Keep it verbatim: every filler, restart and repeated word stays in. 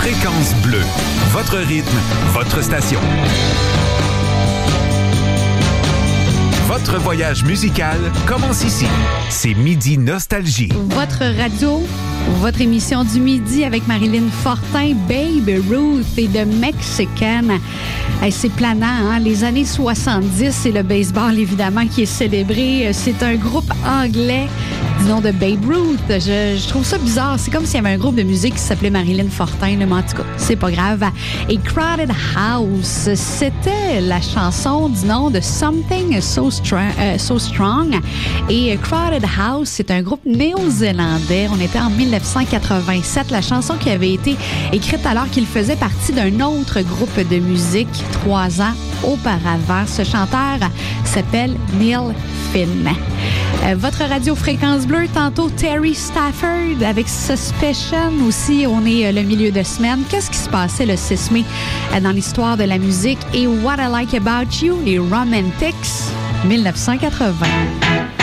Fréquence Bleue. Votre rythme, votre station. Votre voyage musical commence ici. C'est Midi Nostalgie. Votre radio, votre émission du midi avec Marilyn Fortin, Babe Ruth et The Mexican. Hey, c'est planant, hein? Les années soixante-dix, c'est le baseball, évidemment, qui est célébré. C'est un groupe anglais du nom de Babe Ruth. Je, je trouve ça bizarre. C'est comme s'il y avait un groupe de musique qui s'appelait Marilyn Fortin, mais en tout cas, c'est pas grave. Et Crowded House, c'était la chanson du nom de Something So Strong. Euh, so strong. Et Crowded House, c'est un groupe néo-zélandais. On était en dix-neuf cent quatre-vingt-sept. La chanson qui avait été écrite alors qu'il faisait partie d'un autre groupe de musique trois ans auparavant. Ce chanteur s'appelle Neil Finn. Euh, votre radio Fréquence Bleue, tantôt Terry Stafford avec Suspicion. Aussi, on est euh, le milieu de semaine. Qu'est-ce qui se passait le six mai euh, dans l'histoire de la musique? Et What I Like About You, les Romantics, dix-neuf cent quatre-vingts.